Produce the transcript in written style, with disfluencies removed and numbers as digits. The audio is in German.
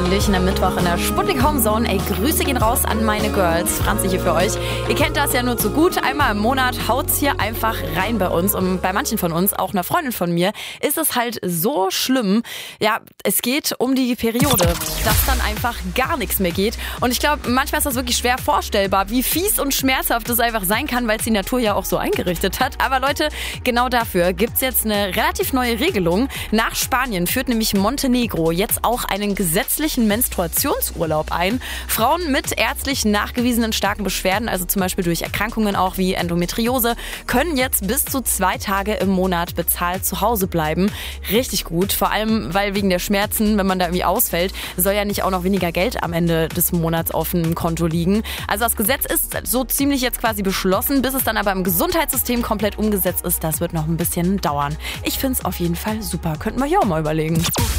Hallöchen am Mittwoch in der Sputnik Homezone. Ey, Grüße gehen raus an meine Girls. Franzi hier für euch. Ihr kennt das ja nur zu gut. Einmal im Monat haut's hier einfach rein bei uns. Und bei manchen von uns, auch einer Freundin von mir, ist es halt so schlimm. Ja, es geht um die Periode, dass dann einfach gar nichts mehr geht. Und ich glaube, manchmal ist das wirklich schwer vorstellbar, wie fies und schmerzhaft es einfach sein kann, weil es die Natur ja auch so eingerichtet hat. Aber Leute, genau dafür gibt's jetzt eine relativ neue Regelung. Nach Spanien führt nämlich Montenegro jetzt auch einen gesetzlichen Menstruationsurlaub ein. Frauen mit ärztlich nachgewiesenen starken Beschwerden, also zum Beispiel durch Erkrankungen auch wie Endometriose, können jetzt bis zu 2 Tage im Monat bezahlt zu Hause bleiben. Richtig gut, vor allem, weil wegen der Schmerzen, wenn man da irgendwie ausfällt, soll ja nicht auch noch weniger Geld am Ende des Monats auf dem Konto liegen. Also das Gesetz ist so ziemlich jetzt quasi beschlossen, bis es dann aber im Gesundheitssystem komplett umgesetzt ist. Das wird noch ein bisschen dauern. Ich finde es auf jeden Fall super. Könnten wir hier auch mal überlegen.